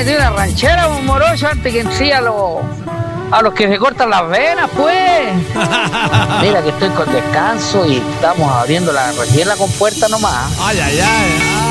meter una ranchera, un morocho, antes que en sí a los que se cortan las venas, pues. Mira que estoy con descanso y estamos abriendo recién la compuerta nomás. Ay, ay, ay.